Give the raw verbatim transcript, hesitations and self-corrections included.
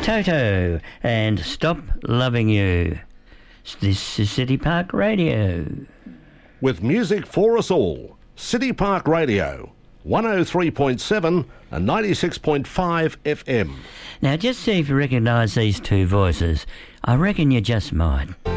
Toto and Stop Loving You. This is City Park Radio. With music for us all, City Park Radio, one oh three point seven and ninety-six point five F M. Now just see if you recognise these two voices. I reckon you just might.